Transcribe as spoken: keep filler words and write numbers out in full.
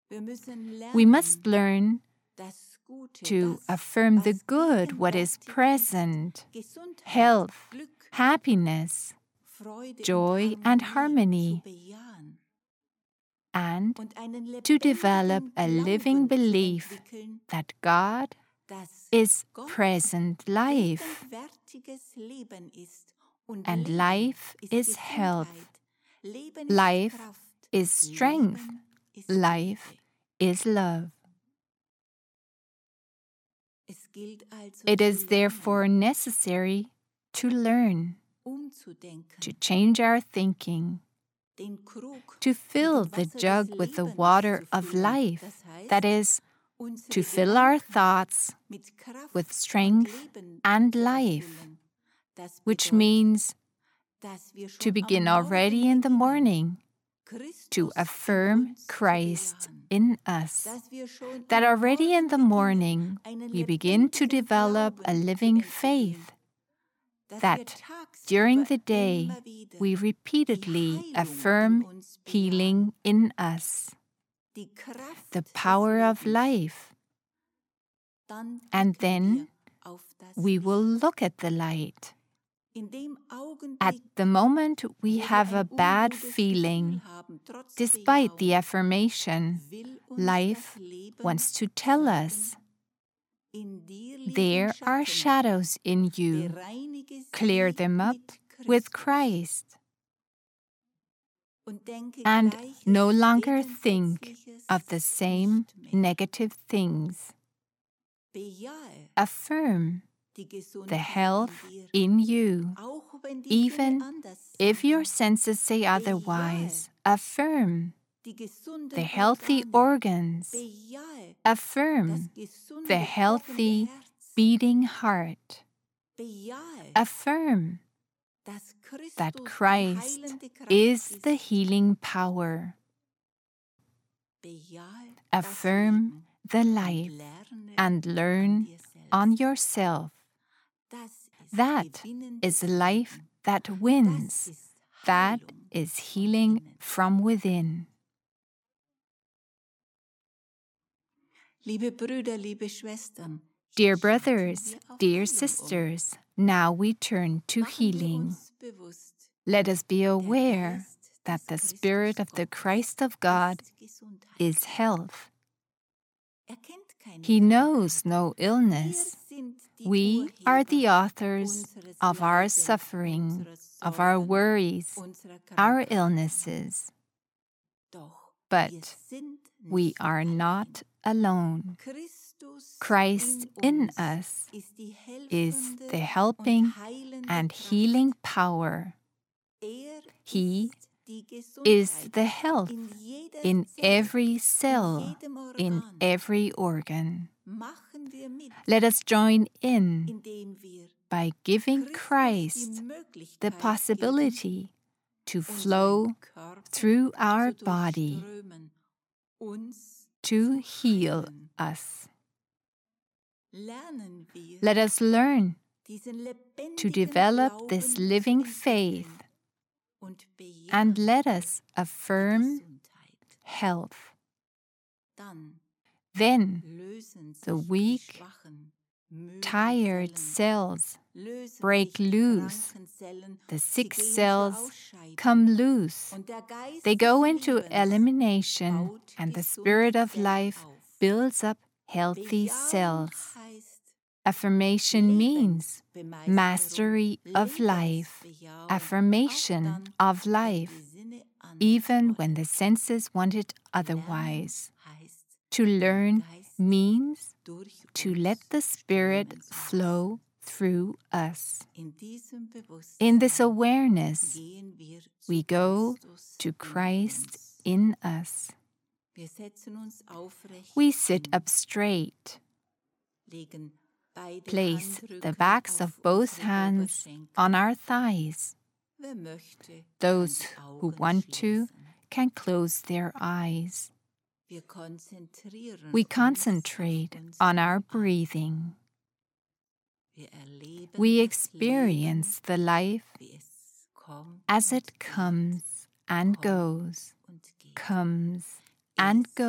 We must learn to affirm the good, what is present, health, happiness, joy, and harmony, and to develop a living belief that God is present life, and life is health, life is strength, life is love. It is therefore necessary to learn, to change our thinking, to fill the jug with the water of life, that is, to fill our thoughts with strength and life, which means to begin already in the morning to affirm Christ in us, that already in the morning we begin to develop a living faith, that during the day we repeatedly affirm healing in us, the power of life, and then we will look at the light. At the moment we have a bad feeling, despite the affirmation, life wants to tell us, there are shadows in you. Clear them up with Christ. And no longer think of the same negative things. Affirm the health in you, even if your senses say otherwise. Affirm the healthy organs. Affirm the healthy beating heart. Affirm that Christ is the healing power. Affirm the life and learn on yourself. That is life that wins. That is healing from within. Dear brothers, dear sisters, now we turn to healing. Let us be aware that the Spirit of the Christ of God is health. He knows no illness. We are the authors of our suffering, of our worries, our illnesses. But we are not alone. Christ in us is the helping and healing power. He is the health in every cell, in every organ. Let us join in by giving Christ the possibility to flow through our body to heal us. Let us learn to develop this living faith, and let us affirm health. Then the weak, tired cells break loose. The sick cells come loose. They go into elimination, and the Spirit of life builds up healthy cells. Affirmation means mastery of life, affirmation of life, even when the senses want it otherwise. To learn means to let the Spirit flow through us. In this awareness, we go to Christ in us. We sit up straight. Place the backs of both hands on our thighs. Those who want to can close their eyes. We concentrate on our breathing. We experience the life as it comes and goes, comes and goes.